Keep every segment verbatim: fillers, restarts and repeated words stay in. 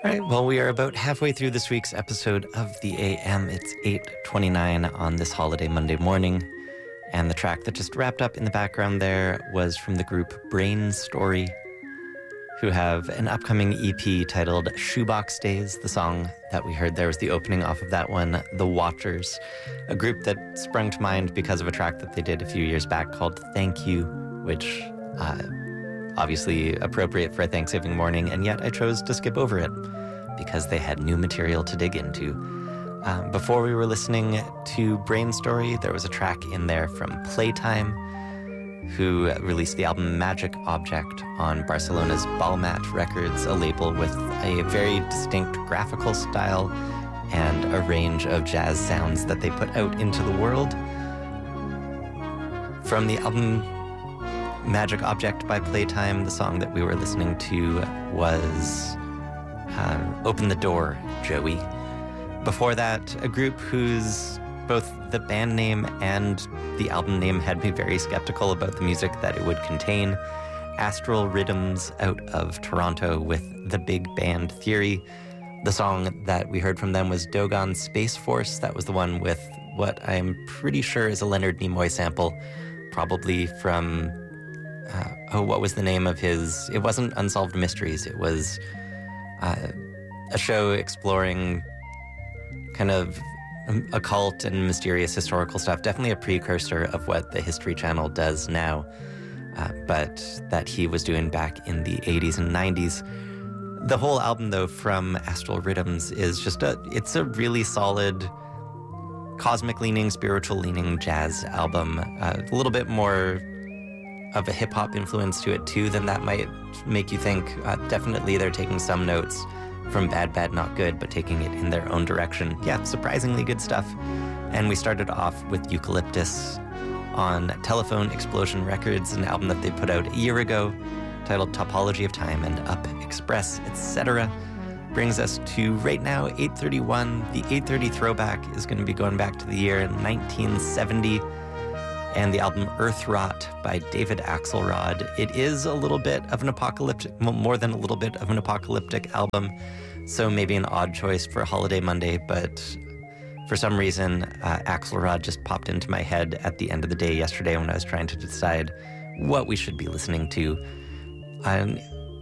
All right, well, we are about halfway through this week's episode of the A M. It's eight twenty-nine on this holiday Monday morning, and the track that just wrapped up in the background there was from the group Brain Story, who have an upcoming E P titled Shoebox Days. The song that we heard there was the opening off of that one, The Watchers, a group that sprung to mind because of a track that they did a few years back called Thank You, which uh, obviously appropriate for a Thanksgiving morning, and yet I chose to skip over it because they had new material to dig into. Um, before we were listening to Brain Story, there was a track in there from Playtime, who released the album Magic Object on Barcelona's Balmat Records, a label with a very distinct graphical style and a range of jazz sounds that they put out into the world. From the album Magic Object by Playtime, the song that we were listening to was uh, Open the Door, Joey. Before that, a group whose both the band name and the album name had me very skeptical about the music that it would contain. Astral Rhythms out of Toronto with The Big Band Theory. The song that we heard from them was Dogon Space Force. That was the one with what I'm pretty sure is a Leonard Nimoy sample, probably from, uh, oh, what was the name of his, it wasn't Unsolved Mysteries, it was uh, a show exploring kind of occult and mysterious historical stuff, definitely a precursor of what the History Channel does now, uh, but that he was doing back in the eighties and nineties. The whole album, though, from Astral Rhythms is just a, it's a really solid cosmic-leaning, spiritual-leaning jazz album. Uh, a little bit more of a hip-hop influence to it, too, than that might make you think. Uh, definitely they're taking some notes from Bad, Bad, Not Good, but taking it in their own direction. Yeah, surprisingly good stuff. And we started off with Eucalyptus on Telephone Explosion Records, an album that they put out a year ago, titled Topology of Time and Up Express, et cetera. Brings us to right now, eight thirty-one. The eight thirty throwback is going to be going back to the year nineteen seventy, and the album Earth Rot by David Axelrod. It is a little bit of an apocalyptic, well, more than a little bit of an apocalyptic album, so maybe an odd choice for a Holiday Monday, but for some reason, uh, Axelrod just popped into my head at the end of the day yesterday when I was trying to decide what we should be listening to. Um,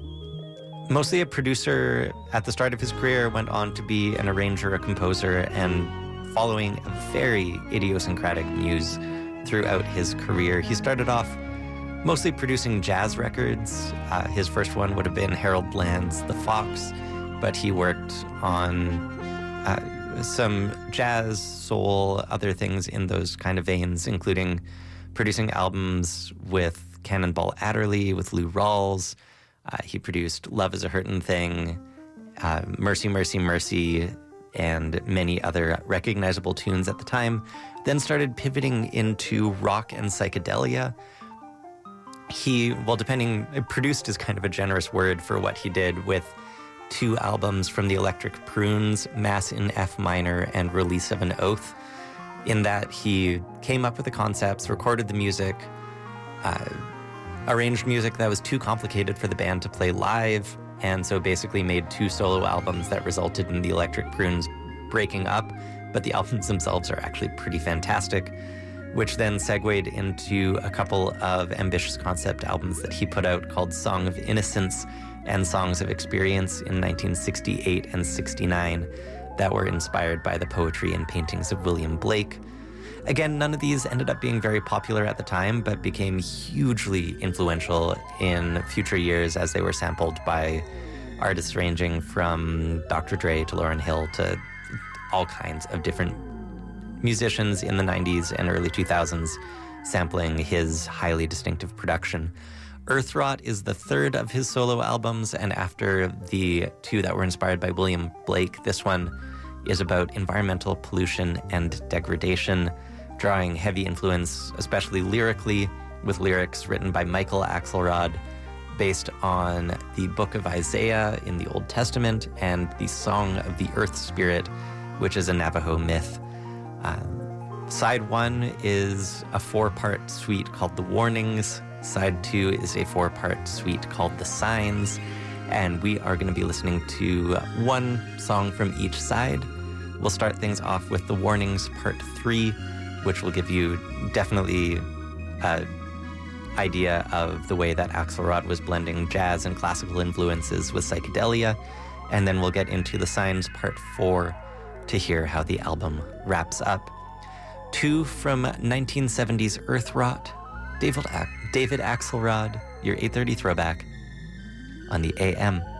mostly a producer at the start of his career, went on to be an arranger, a composer, and following a very idiosyncratic muse throughout his career. He started off mostly producing jazz records. Uh, his first one would have been Harold Land's The Fox, but he worked on uh, some jazz, soul, other things in those kind of veins, including producing albums with Cannonball Adderley, with Lou Rawls. Uh, he produced Love is a Hurtin' Thing, uh, Mercy, Mercy, Mercy, and many other recognizable tunes at the time. Then started pivoting into rock and psychedelia. He, well, depending, produced is kind of a generous word for what he did, with two albums from the Electric Prunes, Mass in F minor and Release of an Oath, in that he came up with the concepts, recorded the music, uh, arranged music that was too complicated for the band to play live, and so basically made two solo albums that resulted in the Electric Prunes breaking up, but the albums themselves are actually pretty fantastic, which then segued into a couple of ambitious concept albums that he put out called Song of Innocence and Songs of Experience in nineteen sixty-eight and sixty-nine that were inspired by the poetry and paintings of William Blake. Again, none of these ended up being very popular at the time, but became hugely influential in future years as they were sampled by artists ranging from Doctor Dre to Lauryn Hill to all kinds of different musicians in the nineties and early two thousands sampling his highly distinctive production. Earth Rot is the third of his solo albums, and after the two that were inspired by William Blake, this one is about environmental pollution and degradation, drawing heavy influence, especially lyrically, with lyrics written by Michael Axelrod, based on the Book of Isaiah in the Old Testament and the Song of the Earth Spirit, which is a Navajo myth. Uh, side one is a four-part suite called The Warnings. Side two is a four-part suite called The Signs. And we are going to be listening to one song from each side. We'll start things off with The Warnings Part three, which will give you definitely an idea of the way that Axelrod was blending jazz and classical influences with psychedelia. And then we'll get into The Signs Part four to hear how the album wraps up. Two from nineteen seventies Earth Rot, David, David Axelrod, your eight thirty throwback on the A M.